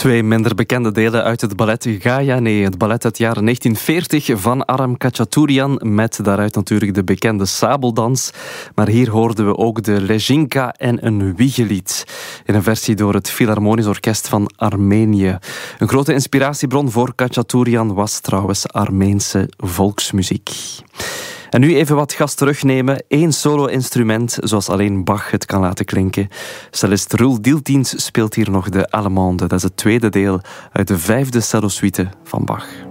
Twee minder bekende delen uit het ballet Gaia. Nee, het ballet uit het jaar 1940 van Aram Khachaturian. Met daaruit natuurlijk de bekende sabeldans. Maar hier hoorden we ook de Lezginka en een wiegelied. In een versie door het Philharmonisch Orkest van Armenië. Een grote inspiratiebron voor Khachaturian was trouwens Armeense volksmuziek. En nu even wat gas terugnemen. 1 solo-instrument, zoals alleen Bach het kan laten klinken. Cellist Roel Dieltiens speelt hier nog de Allemande. Dat is het tweede deel uit de 5e cellosuite van Bach.